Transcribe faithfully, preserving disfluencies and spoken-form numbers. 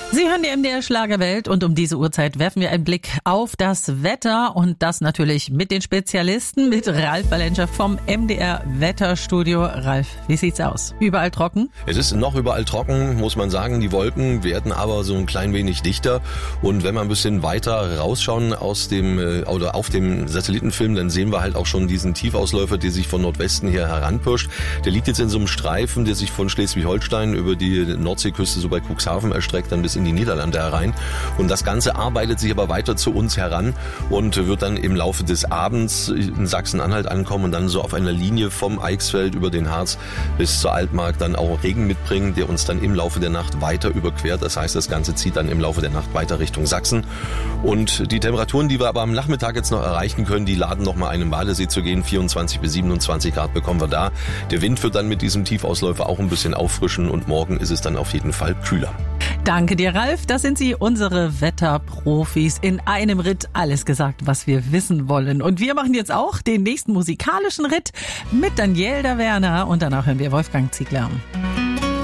Sie hören die M D R Schlagerwelt und um diese Uhrzeit werfen wir einen Blick auf das Wetter und das natürlich mit den Spezialisten, mit Ralf Walenscher vom M D R Wetterstudio. Ralf, wie sieht's aus? Überall trocken? Es ist noch überall trocken, muss man sagen. Die Wolken werden aber so ein klein wenig dichter und wenn wir ein bisschen weiter rausschauen aus dem oder auf dem Satellitenfilm, dann sehen wir halt auch schon diesen Tiefausläufer, der sich von Nordwesten hier heranpirscht. Der liegt jetzt in so einem Streifen, der sich von Schleswig-Holstein über die Nordseeküste so bei Cuxhaven erstreckt, dann bis in die Niederlande herein. Und das Ganze arbeitet sich aber weiter zu uns heran und wird dann im Laufe des Abends in Sachsen-Anhalt ankommen und dann so auf einer Linie vom Eichsfeld über den Harz bis zur Altmark dann auch Regen mitbringen, der uns dann im Laufe der Nacht weiter überquert. Das heißt, das Ganze zieht dann im Laufe der Nacht weiter Richtung Sachsen. Und die Temperaturen, die wir aber am Nachmittag jetzt noch erreichen können, die laden noch mal einen Badesee zu gehen. vierundzwanzig bis siebenundzwanzig Grad bekommen wir da. Der Wind wird dann mit diesem Tiefausläufer auch ein bisschen auffrischen und morgen ist es dann auf jeden Fall kühler. Danke dir, Ralf. Das sind sie, unsere Wetterprofis. In einem Ritt alles gesagt, was wir wissen wollen. Und wir machen jetzt auch den nächsten musikalischen Ritt mit Daniel da Werner und danach hören wir Wolfgang Ziegler.